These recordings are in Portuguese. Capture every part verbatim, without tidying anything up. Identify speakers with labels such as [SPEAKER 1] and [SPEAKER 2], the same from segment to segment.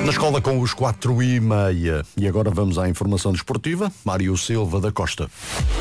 [SPEAKER 1] Na escola com os quatro e meia. E agora vamos à informação desportiva. Mário Silva da Costa.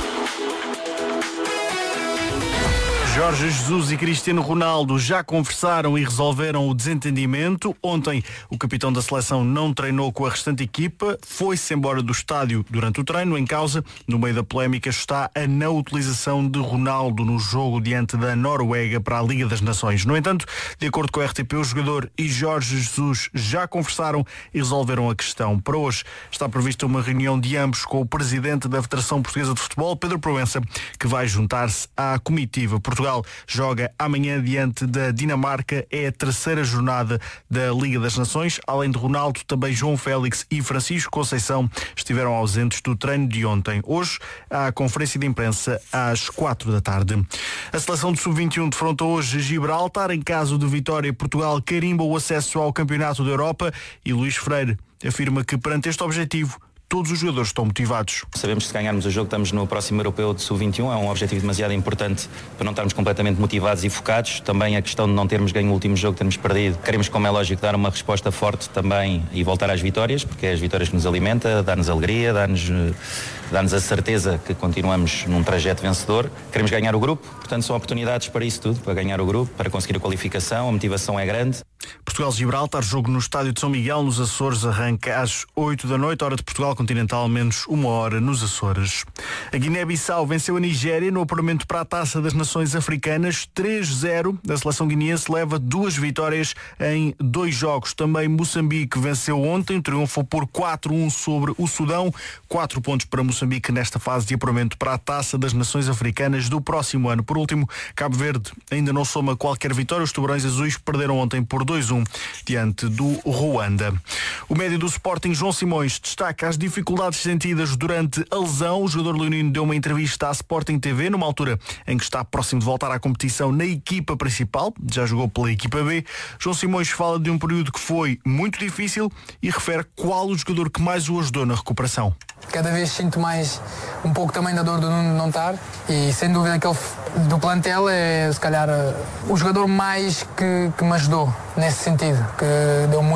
[SPEAKER 2] Jorge Jesus e Cristiano Ronaldo já conversaram e resolveram o desentendimento. Ontem, o capitão da seleção não treinou com a restante equipa, foi-se embora do estádio durante o treino. Em causa, no meio da polémica, está a não utilização de Ronaldo no jogo diante da Noruega para a Liga das Nações. No entanto, de acordo com a R T P, o jogador e Jorge Jesus já conversaram e resolveram a questão. Para hoje, está prevista uma reunião de ambos com o presidente da Federação Portuguesa de Futebol, Pedro Proença, que vai juntar-se à comitiva. Portugal joga amanhã diante da Dinamarca, é a terceira jornada da Liga das Nações. Além de Ronaldo, também João Félix e Francisco Conceição estiveram ausentes do treino de ontem. Hoje há a conferência de imprensa às quatro da tarde. A seleção de sub vinte e um defronta hoje Gibraltar. Em caso de vitória, Portugal carimba o acesso ao Campeonato da Europa e Luís Freire afirma que perante este objetivo todos os jogadores estão motivados.
[SPEAKER 3] Sabemos que se ganharmos o jogo estamos no próximo europeu de sub vinte e um, é um objetivo demasiado importante para não estarmos completamente motivados e focados. Também a questão de não termos ganho o último jogo, termos perdido. Queremos, como é lógico, dar uma resposta forte também e voltar às vitórias, porque é as vitórias que nos alimenta, dá-nos alegria, dá-nos, dá-nos a certeza que continuamos num trajeto vencedor. Queremos ganhar o grupo, portanto são oportunidades para isso tudo, para ganhar o grupo, para conseguir a qualificação, a motivação é grande.
[SPEAKER 2] Portugal-Gibraltar, jogo no estádio de São Miguel, nos Açores, arranca às oito da noite, hora de Portugal continental, menos uma hora nos Açores. A Guiné-Bissau venceu a Nigéria no apuramento para a Taça das Nações Africanas, três zero. A seleção guineense leva duas vitórias em dois jogos. Também Moçambique venceu ontem, triunfou por quatro a um sobre o Sudão. Quatro pontos para Moçambique nesta fase de apuramento para a Taça das Nações Africanas do próximo ano. Por último, Cabo Verde ainda não soma qualquer vitória. Os Tubarões Azuis perderam ontem por dois a um diante do Ruanda. O médio do Sporting, João Simões, destaca as dificuldades sentidas durante a lesão. O jogador leonino deu uma entrevista à Sporting T V numa altura em que está próximo de voltar à competição na equipa principal, já jogou pela equipa B. João Simões fala de um período que foi muito difícil e refere qual o jogador que mais o ajudou na recuperação.
[SPEAKER 4] Cada vez sinto mais um pouco também da dor do Nuno não estar e sem dúvida aquele do plantel é se calhar o jogador mais que, que me ajudou nesse sentido, que deu muito